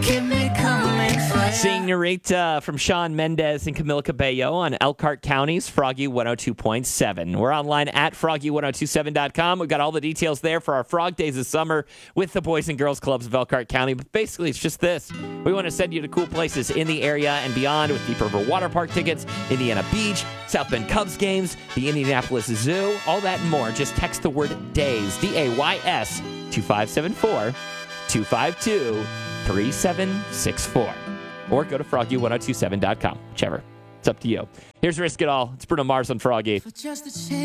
keep me coming for ya. Señorita from Shawn Mendes and Camila Cabello on Elkhart County's Froggy 102.7. We're online at froggy1027.com. We've got all the details there for our Frog Days of Summer with the Boys and Girls Clubs of Elkhart County. But basically, it's just this. We want to send you to cool places in the area and beyond with Deep River Water Park tickets, Indiana Beach, South Bend Cubs games, the Indianapolis Zoo, all that and more. Just text the word DAYS, D-A-Y-S, 2574 252 3764. Or go to froggy1027.com, whichever. It's up to you. Here's Risk It All. It's Bruno Mars on Froggy. For just a chance.